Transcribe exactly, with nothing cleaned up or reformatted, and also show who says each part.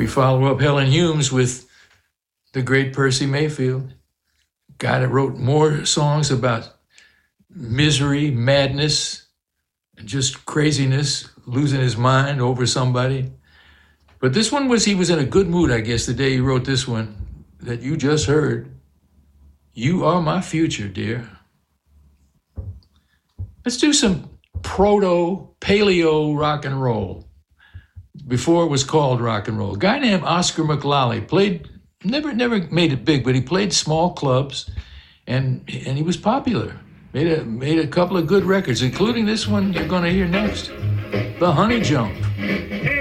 Speaker 1: We follow up Helen Humes with the great Percy Mayfield, guy that wrote more songs about misery, madness, and just craziness, losing his mind over somebody. But this one was, he was in a good mood, I guess, the day he wrote this one that you just heard. You are my future, dear. Let's do some proto-paleo rock and roll before it was called rock and roll. A guy named Oscar McLally played, never never made it big, but he played small clubs and and he was popular. Made a, made a couple of good records, including this one you're going to hear next, The Honey Jump.